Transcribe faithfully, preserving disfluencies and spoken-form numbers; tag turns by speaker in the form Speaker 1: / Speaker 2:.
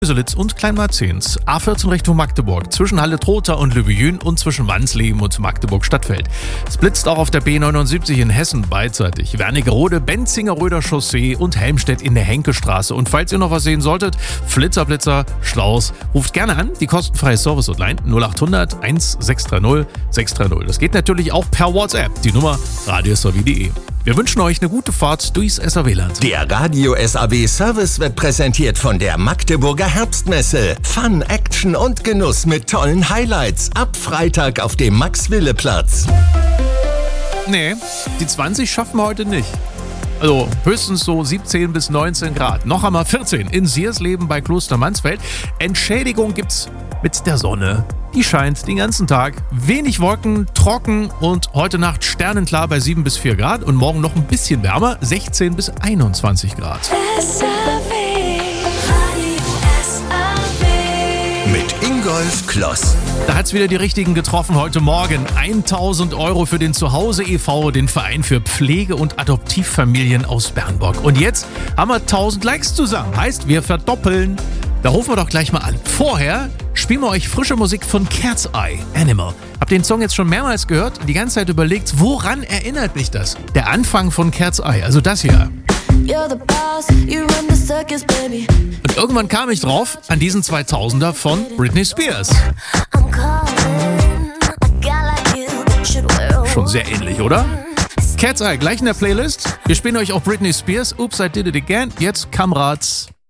Speaker 1: Sölitz und Kleinmarzens, A vierzehn Richtung Magdeburg, zwischen Halle-Trotha und Löbejün und zwischen Wansleben und Magdeburg-Stadtfeld. Es blitzt auch auf der B neunundsiebzig in Hessen beidseitig, Wernigerode, Benzinger-Röder Chaussee und Helmstedt in der Henkestraße. Und falls ihr noch was sehen solltet, Flitzer, Blitzer, Schlaus, ruft gerne an, die kostenfreie Service-Hotline null acht hundert eins sechs drei null sechs drei null. Das geht natürlich auch per WhatsApp, die Nummer radio s a w punkt d e. Wir wünschen euch eine gute Fahrt durchs S A W-Land.
Speaker 2: Der Radio S A W Service wird präsentiert von der Magdeburger Herbstmesse. Fun, Action und Genuss mit tollen Highlights. Ab Freitag auf dem Max-Wille-Platz.
Speaker 1: Nee, die zwanzig schaffen wir heute nicht. Also höchstens so siebzehn bis neunzehn Grad. Noch einmal vierzehn in Siersleben bei Kloster Mansfeld. Entschädigung gibt's mit der Sonne. Die scheint den ganzen Tag. Wenig Wolken, trocken und heute Nacht sternenklar bei sieben bis vier Grad und morgen noch ein bisschen wärmer, sechzehn bis einundzwanzig Grad.
Speaker 3: S A W, Radio S A W.
Speaker 2: Mit Ingolf Kloss.
Speaker 1: Da hat's wieder die Richtigen getroffen heute Morgen. tausend Euro für den Zuhause e V, den Verein für Pflege- und Adoptivfamilien aus Bernburg. Und jetzt haben wir tausend Likes zusammen. Heißt, wir verdoppeln. Da rufen wir doch gleich mal an. Vorher spielen wir euch frische Musik von Cat's Eye, Animal. Habt den Song jetzt schon mehrmals gehört? Die ganze Zeit überlegt, woran erinnert mich das? Der Anfang von Cat's Eye, also das hier.
Speaker 3: You're the boss, you run the circus, baby.
Speaker 1: Und irgendwann kam ich drauf an diesen zweitausender von Britney Spears.
Speaker 3: I'm calling a guy like you, should wear a
Speaker 1: Schon sehr ähnlich, oder? Cat's Eye, gleich in der Playlist. Wir spielen euch auch Britney Spears, Oops, I Did It Again. Jetzt Kamerads.